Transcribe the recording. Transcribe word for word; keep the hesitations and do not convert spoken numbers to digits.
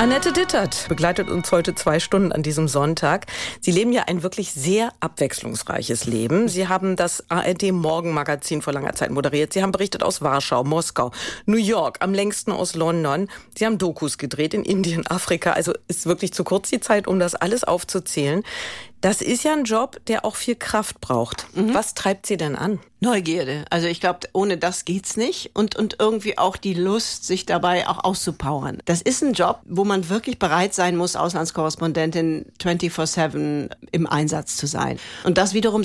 Annette Dittert begleitet uns heute zwei Stunden an diesem Sonntag. Sie leben ja ein wirklich sehr abwechslungsreiches Leben. Sie haben das A R D-Morgenmagazin vor langer Zeit moderiert. Sie haben berichtet aus Warschau, Moskau, New York, am längsten aus London. Sie haben Dokus gedreht in Indien, Afrika. Also ist wirklich zu kurz die Zeit, um das alles aufzuzählen. Das ist ja ein Job, der auch viel Kraft braucht. Mhm. Was treibt Sie denn an? Neugierde. Also ich glaube, ohne das geht's nicht. Und, und irgendwie auch die Lust, sich dabei auch auszupowern. Das ist ein Job, wo man wirklich bereit sein muss, Auslandskorrespondentin vierundzwanzig sieben im Einsatz zu sein. Und das wiederum